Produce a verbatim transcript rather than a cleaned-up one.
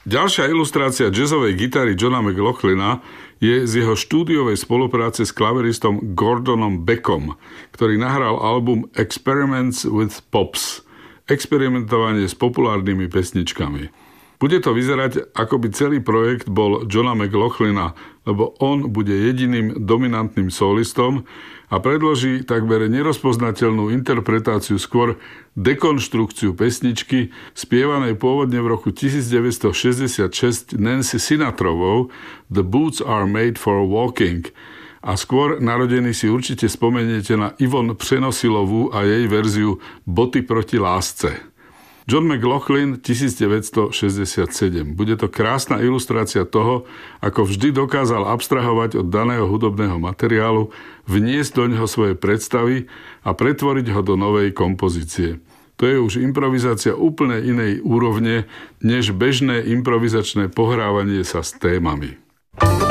Ďalšia ilustrácia jazzovej gitary Johna McLaughlina je z jeho štúdiovej spolupráce s klaveristom Gordonom Beckom, ktorý nahral album Experiments with Pops, experimentovanie s populárnymi pesničkami. Bude to vyzerať, ako by celý projekt bol Johna McLaughlina, lebo on bude jediným dominantným solistom a predloží takmer nerozpoznateľnú interpretáciu, skôr dekonštrukciu pesničky, spievanej pôvodne v roku devätnásťstošesťdesiatšesť Nancy Sinatrovou The Boots Are Made for Walking. A skôr narodení si určite spomeniete na Ivonne Přenosilovú a jej verziu Boty proti lásce. John McLaughlin devätnásťstošesťdesiatsedem. Bude to krásna ilustrácia toho, ako vždy dokázal abstrahovať od daného hudobného materiálu, vniesť do neho svoje predstavy a pretvoriť ho do novej kompozície. To je už improvizácia úplne inej úrovne, než bežné improvizačné pohrávanie sa s témami.